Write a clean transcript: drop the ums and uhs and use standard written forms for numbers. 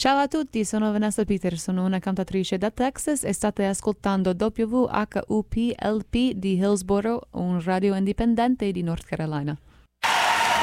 Ciao a tutti, sono Vanessa Peters, sono una cantatrice da Texas e state ascoltando WHUPLP di Hillsboro, un radio indipendente di North Carolina.